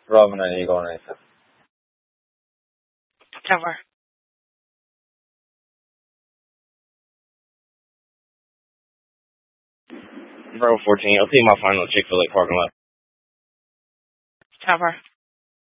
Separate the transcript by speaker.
Speaker 1: Bravo 9 Eagle 97.
Speaker 2: 10-4.
Speaker 1: Bravo 14, I'll see my final Chick-fil-A parking lot.
Speaker 2: 10-4.